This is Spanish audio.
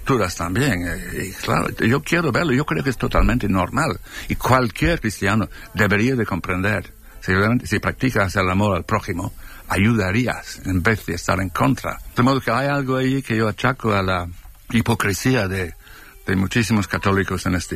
estructuras también. Y claro, yo quiero verlo, yo creo que es totalmente normal. Y cualquier cristiano debería de comprender, si practicas el amor al prójimo, ayudarías en vez de estar en contra. De modo que hay algo ahí que yo achaco a la hipocresía de muchísimos católicos en este